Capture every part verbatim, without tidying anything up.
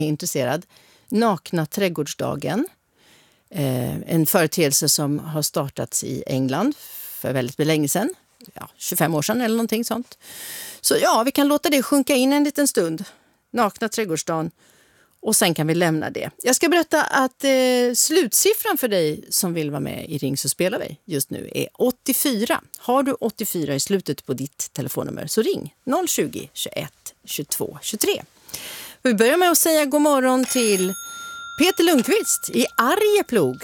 intresserad. Nakna trädgårdsdagen. Eh, en företeelse som har startats i England för väldigt länge sedan. Ja, tjugofem år sedan eller någonting sånt. Så ja, vi kan låta det sjunka in en liten stund. Nakna trädgårdsdagen. Och sen kan vi lämna det. Jag ska berätta att eh, slutsiffran för dig som vill vara med i Ring så spelar vi just nu är åttiofyra. Har du åttiofyra i slutet på ditt telefonnummer så ring noll tjugo, tjugoett, tjugotvå, tjugotre. Vi börjar med att säga god morgon till Peter Lundqvist i Arjeplog.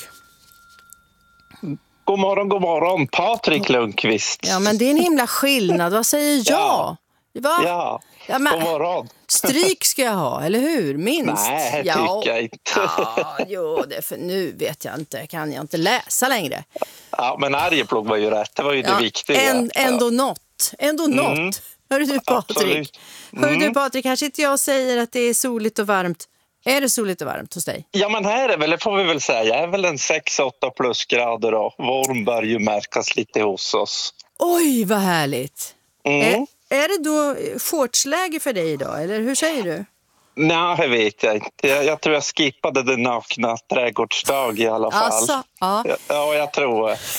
God morgon, god morgon. Patrik Lundqvist. Ja, men det är en himla skillnad. Vad säger jag? Ja. Va? Ja, ja men, god morgon. Stryk ska jag ha, eller hur? Minst. Nej, det ja. tycker jag inte. Ja, jo, det för nu vet jag inte. Kan jag inte läsa längre. Ja, men Arjeplog var ju rätt. Det var ju ja, det viktiga. En, ändå ja. något. Ändå mm. något. Hör du Patrik? Mm. Hör du Patrik, här sitter jag och säger att det är soligt och varmt. Är det soligt och varmt hos dig? Ja, men här är väl, det får vi väl säga, är väl en sex åtta plusgrader och våren börjar ju märkas lite hos oss. Oj, vad härligt. Mm. Är, är det då shortsläge för dig idag, eller hur säger du? Nej, det vet jag inte. Jag, jag tror jag skippade den nakna trädgårdsdag i alla fall. Alltså, ja. Ja, jag tror det.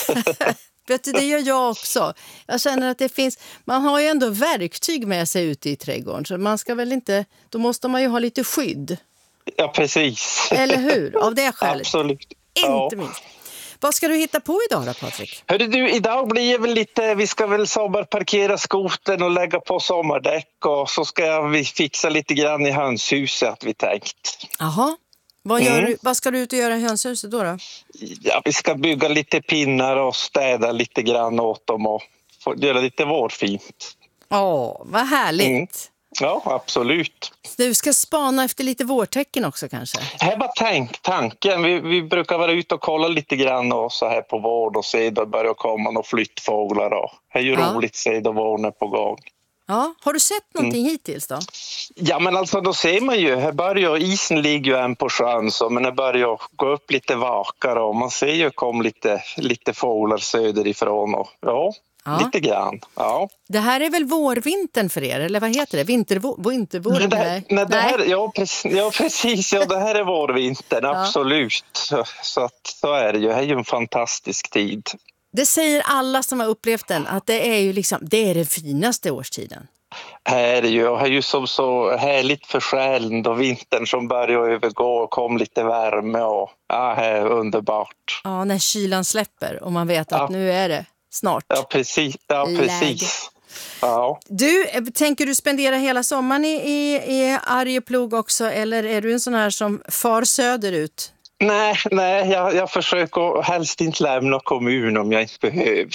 Vet du, det gör jag också. Jag känner att det finns, man har ju ändå verktyg med sig ute i trädgården. Så man ska väl inte, då måste man ju ha lite skydd. Ja, precis. Eller hur? Av det skälet. Absolut. Inte ja. minst. Vad ska du hitta på idag då, Patrik? Hörru du, idag blir det väl lite, vi ska väl sommarparkera skoten och lägga på sommardäck och så ska jag, vi fixa lite grann i hönshuset att vi tänkt. Jaha. Vad, gör mm. du, vad ska du ut och göra i hönshuset då, då? Ja, vi ska bygga lite pinnar och städa lite grann åt dem och få göra lite vårfint. Åh, vad härligt. Mm. Ja, absolut. Du ska spana efter lite vårtecken också kanske? Det var tänk, tanken. Vi, vi brukar vara ute och kolla lite grann och så här på vård och se då börjar komma några flyttfåglar. Och. Det är ju ja. roligt att se då våren är på gång. Ja, har du sett någonting mm. hittills då? Ja, men alltså då ser man ju, här börjar, isen ligger ju än på sjön så, men det börjar gå upp lite vakare och man ser ju kom lite, lite fåglar söderifrån och ja, ja, lite grann. Ja. Det här är väl vårvintern för er, eller vad heter det? Vintervår? Vintervår? Nej, det här, nej, det här, ja, precis, ja, precis. Ja, det här är vårvintern, ja. Absolut. Så, så, att, så är det ju. Det är ju en fantastisk tid. Det säger alla som har upplevt den, att det är ju liksom, det är den finaste årstiden. Här är det ju, det är ju som så härligt för själen då vintern som börjar övergå och kom lite värme och ja, det är underbart. Ja, när kylan släpper och man vet att ja. nu är det snart. Ja, precis. Ja, precis. Ja. Du, tänker du spendera hela sommaren i, i, i Arjeplog också eller är du en sån här som far söderut? Nej, nej jag, jag försöker helst inte lämna kommun om jag inte behöver.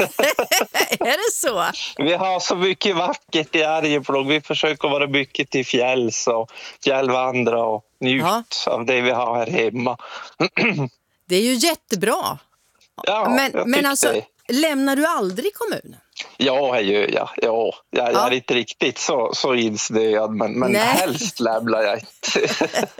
Är det så? Vi har så mycket vackert i Arjeplog. Vi försöker vara mycket till fjälls och fjällvandra och njuta ja. av det vi har här hemma. Det är ju jättebra. Ja, men men alltså, det. lämnar du aldrig kommunen? Ja, det gör jag. Ja, jag, jag är inte riktigt så, så insnöad, men, men helst lämnar jag inte.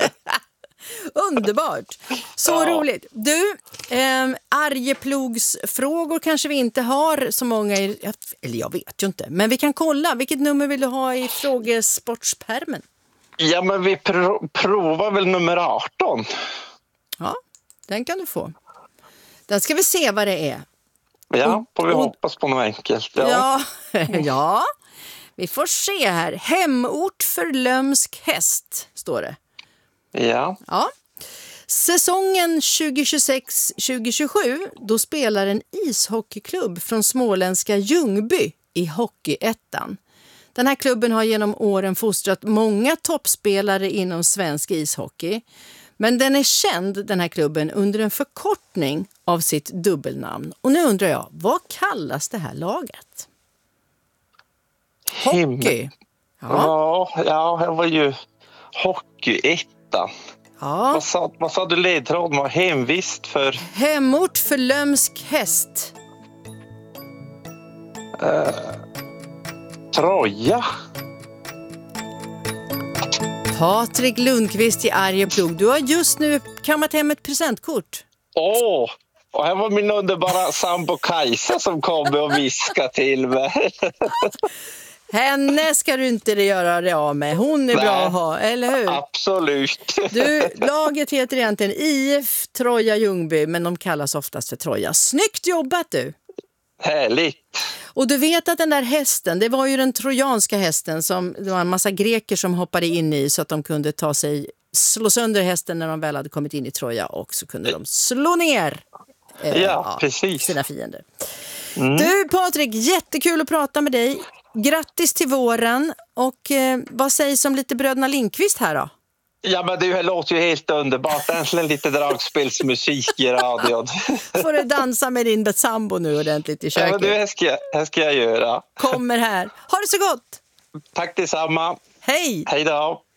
Underbart. Så ja. roligt. Du, eh, Arjeplogsfrågor kanske vi inte har så många i, eller jag vet ju inte, men vi kan kolla. Vilket nummer vill du ha i frågesportspärmen? Ja, men vi pro- provar väl nummer arton. Ja, den kan du få. Den ska vi se vad det är. Ja, får vi och, hoppas på något enkelt. Ja. Ja, ja, vi får se här. Hemort för lömsk häst, står det. Ja. Ja. Säsongen tjugo tjugosex tjugo tjugosju då spelar en ishockeyklubb från småländska Ljungby i Hockeyettan. Den här klubben har genom åren fostrat många toppspelare inom svensk ishockey. Men den är känd, den här klubben, under en förkortning av sitt dubbelnamn. Och nu undrar jag, vad kallas det här laget? Hockey. Ja, ja det var ju Hockeyettan. Ja. Vad sa, vad sa du ledtråd var hemvist för? Hemort för lömsk häst. Uh, Troja. Patrik Lundqvist i Arjeplog. Du har just nu kammat hem ett presentkort. Åh, oh, och här var min underbara sambo Kajsa som kom och viskade till mig. Henne ska du inte göra det av med. Hon är Nej. bra att ha, eller hur? Absolut. Du, laget heter egentligen I F Troja Ljungby, men de kallas oftast för Troja. Snyggt jobbat du! Härligt. Och du vet att den där hästen, det var ju den trojanska hästen som det var en massa greker som hoppade in i så att de kunde ta sig, slå sönder hästen när de väl hade kommit in i Troja och så kunde de slå ner eh, Ja, ja, precis. sina fiender. Mm. Du Patrik, jättekul att prata med dig. Grattis till våren och eh, vad sägs om lite Bröderna Lindqvist här då? Ja, men det låter ju helt underbart. Äntligen lite dragspelsmusik i radion. Får du dansa med din sambo nu ordentligt i köket? Ja, men det ska, jag, det ska jag göra. Kommer här. Ha det så gott! Tack detsamma. Hej! Hej då!